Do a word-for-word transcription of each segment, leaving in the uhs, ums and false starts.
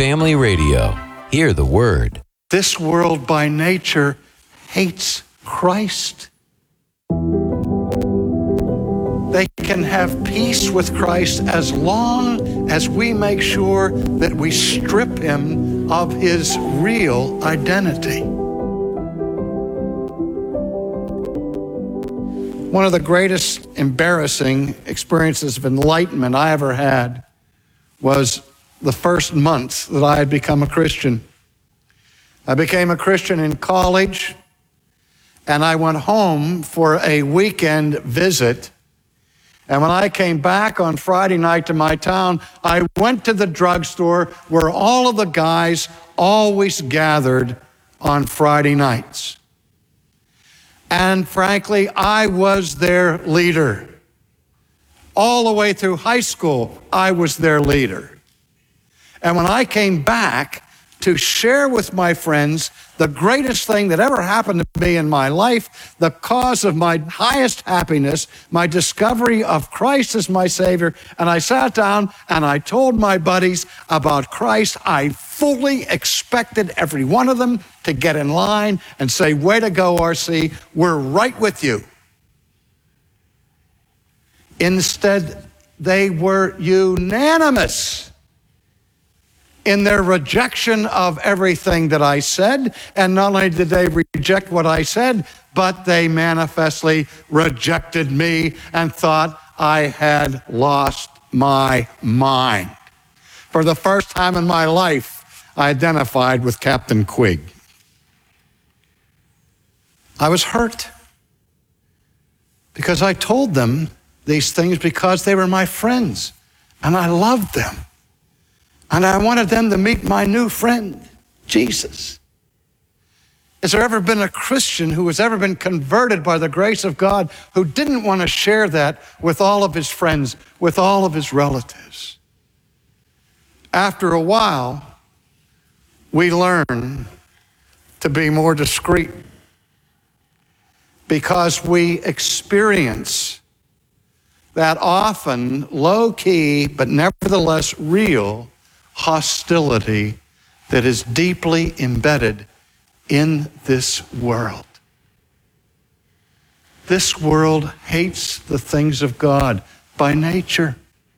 Family Radio. Hear the word. This world by nature hates Christ. They can have peace with Christ as long as we make sure that we strip him of his real identity. One of the greatest embarrassing experiences of enlightenment I ever had was the first month that I had become a Christian. I became a Christian in college, and I went home for a weekend visit. And when I came back on Friday night to my town, I went to the drugstore where all of the guys always gathered on Friday nights. And frankly, I was their leader. All the way through high school, I was their leader. And when I came back to share with my friends the greatest thing that ever happened to me in my life, the cause of my highest happiness, my discovery of Christ as my Savior, and I sat down and I told my buddies about Christ, I fully expected every one of them to get in line and say, "Way to go, R C, we're right with you." Instead, they were unanimous in their rejection of everything that I said. And not only did they reject what I said, but they manifestly rejected me and thought I had lost my mind. For the first time in my life, I identified with Captain Quigg. I was hurt because I told them these things because they were my friends and I loved them. And I wanted them to meet my new friend, Jesus. Has there ever been a Christian who has ever been converted by the grace of God who didn't want to share that with all of his friends, with all of his relatives? After a while, we learn to be more discreet because we experience that often low-key, but nevertheless real, hostility that is deeply embedded in this world. This world hates the things of God by nature.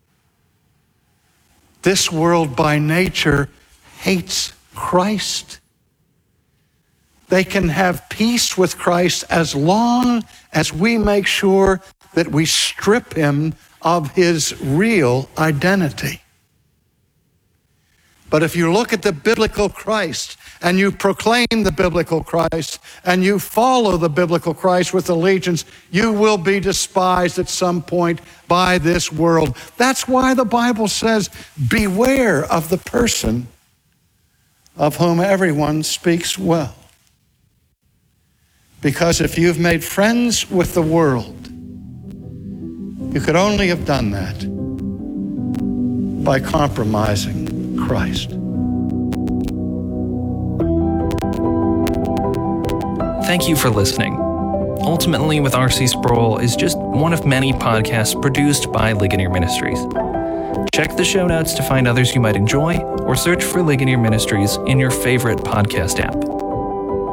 This world by nature hates Christ. They can have peace with Christ as long as we make sure that we strip him of his real identity. But if you look at the biblical Christ and you proclaim the biblical Christ and you follow the biblical Christ with allegiance, you will be despised at some point by this world. That's why the Bible says, beware of the person of whom everyone speaks well. Because if you've made friends with the world, you could only have done that by compromising Christ. Thank you for listening. Ultimately with R C Sproul is just one of many podcasts produced by Ligonier Ministries. Check the show notes to find others you might enjoy, or search for Ligonier Ministries in your favorite podcast app.